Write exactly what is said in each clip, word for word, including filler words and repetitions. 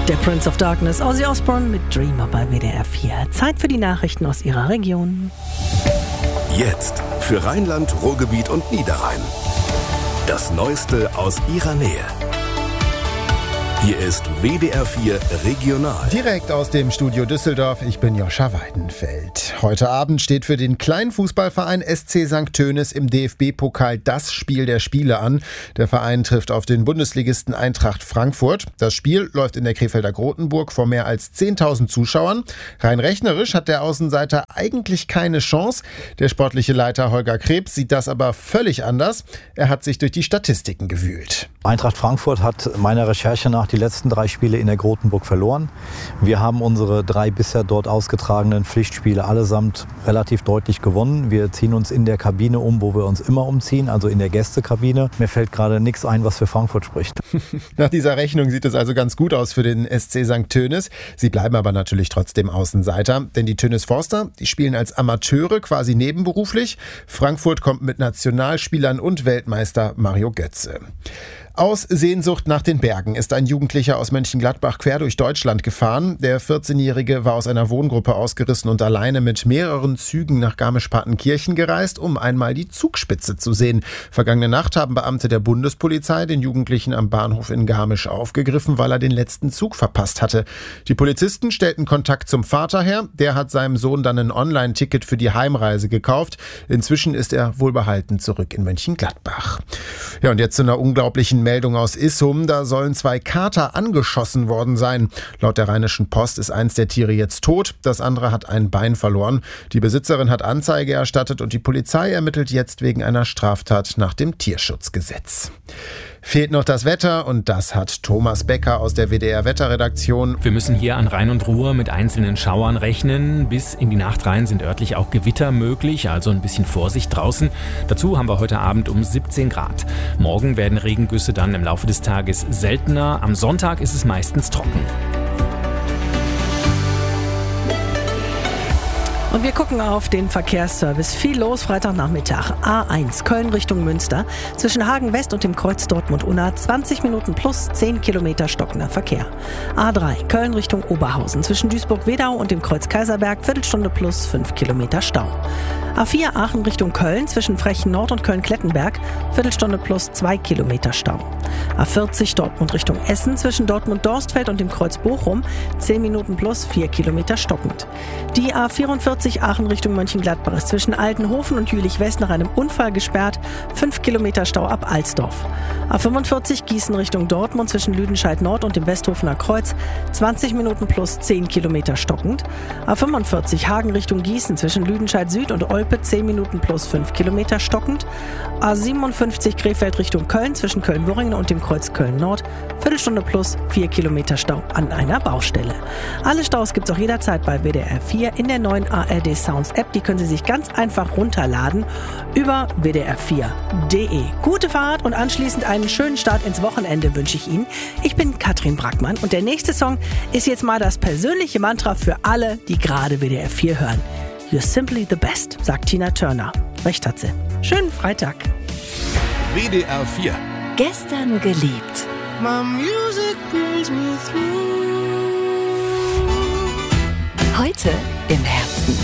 Der Prince of Darkness, Ozzy Osbourne mit Dreamer bei W D R vier. Zeit für die Nachrichten aus Ihrer Region. Jetzt für Rheinland, Ruhrgebiet und Niederrhein. Das Neueste aus Ihrer Nähe. Hier ist W D R vier Regional. Direkt aus dem Studio Düsseldorf, ich bin Joscha Weidenfeld. Heute Abend steht für den kleinen Fußballverein S C Sankt Tönis im D F B-Pokal das Spiel der Spiele an. Der Verein trifft auf den Bundesligisten Eintracht Frankfurt. Das Spiel läuft in der Krefelder Grotenburg vor mehr als zehntausend Zuschauern. Rein rechnerisch hat der Außenseiter eigentlich keine Chance. Der sportliche Leiter Holger Krebs sieht das aber völlig anders. Er hat sich durch die Statistiken gewühlt. Eintracht Frankfurt hat meiner Recherche nach die letzten drei Spiele in der Grotenburg verloren. Wir haben unsere drei bisher dort ausgetragenen Pflichtspiele allesamt relativ deutlich gewonnen. Wir ziehen uns in der Kabine um, wo wir uns immer umziehen, also in der Gästekabine. Mir fällt gerade nichts ein, was für Frankfurt spricht. Nach dieser Rechnung sieht es also ganz gut aus für den S C Sankt Tönis. Sie bleiben aber natürlich trotzdem Außenseiter, denn die Tönis Forster, die spielen als Amateure quasi nebenberuflich. Frankfurt kommt mit Nationalspielern und Weltmeister Mario Götze. Aus Sehnsucht nach den Bergen ist ein Jugendlicher aus Mönchengladbach quer durch Deutschland gefahren. Der vierzehnjährige war aus einer Wohngruppe ausgerissen und alleine mit mehreren Zügen nach Garmisch-Partenkirchen gereist, um einmal die Zugspitze zu sehen. Vergangene Nacht haben Beamte der Bundespolizei den Jugendlichen am Bahnhof in Garmisch aufgegriffen, weil er den letzten Zug verpasst hatte. Die Polizisten stellten Kontakt zum Vater her. Der hat seinem Sohn dann ein Online-Ticket für die Heimreise gekauft. Inzwischen ist er wohlbehalten zurück in Mönchengladbach. Ja, und jetzt zu einer unglaublichen Meldung aus Issum, da sollen zwei Kater angeschossen worden sein. Laut der Rheinischen Post ist eins der Tiere jetzt tot, das andere hat ein Bein verloren. Die Besitzerin hat Anzeige erstattet und die Polizei ermittelt jetzt wegen einer Straftat nach dem Tierschutzgesetz. Fehlt noch das Wetter und das hat Thomas Becker aus der W D R-Wetterredaktion. Wir müssen hier an Rhein und Ruhr mit einzelnen Schauern rechnen. Bis in die Nacht rein sind örtlich auch Gewitter möglich, also ein bisschen Vorsicht draußen. Dazu haben wir heute Abend um siebzehn Grad. Morgen werden Regengüsse dann im Laufe des Tages seltener. Am Sonntag ist es meistens trocken. Und wir gucken auf den Verkehrsservice. Viel los Freitagnachmittag. A eins Köln Richtung Münster. Zwischen Hagen West und dem Kreuz Dortmund-Unna zwanzig Minuten plus zehn Kilometer stockender Verkehr. A drei Köln Richtung Oberhausen. Zwischen Duisburg-Wedau und dem Kreuz Kaiserberg Viertelstunde plus fünf Kilometer Stau. A vier Aachen Richtung Köln. Zwischen Frechen Nord und Köln-Klettenberg Viertelstunde plus zwei Kilometer Stau. A vierzig Dortmund Richtung Essen. Zwischen Dortmund-Dorstfeld und dem Kreuz Bochum zehn Minuten plus vier Kilometer stockend. Die A vierundvierzig Aachen Richtung Mönchengladbach ist zwischen Altenhofen und Jülich-West nach einem Unfall gesperrt. fünf Kilometer Stau ab Alsdorf. A fünfundvierzig Gießen Richtung Dortmund zwischen Lüdenscheid Nord und dem Westhofener Kreuz zwanzig Minuten plus zehn Kilometer stockend. A fünfundvierzig Hagen Richtung Gießen zwischen Lüdenscheid Süd und Olpe zehn Minuten plus fünf Kilometer stockend. A siebenundfünfzig Krefeld Richtung Köln zwischen Köln-Worringen und dem Kreuz Köln Nord Viertelstunde plus vier Kilometer Stau an einer Baustelle. Alle Staus gibt's auch jederzeit bei W D R vier in der neuen A R D Sounds App. Die können Sie sich ganz einfach runterladen über w d r vier punkt d e. Gute Fahrt und anschließend einen schönen Start ins Wochenende wünsche ich Ihnen. Ich bin Katrin Brackmann und der nächste Song ist jetzt mal das persönliche Mantra für alle, die gerade W D R vier hören. You're simply the best, sagt Tina Turner. Recht hat sie. Schönen Freitag. W D R vier. Gestern geliebt. My music brings me through. Heute im Herzen.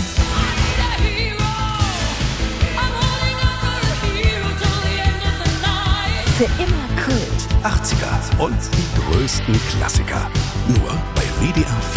Für immer Kult. achtziger und die größten Klassiker. Nur bei W D R vier.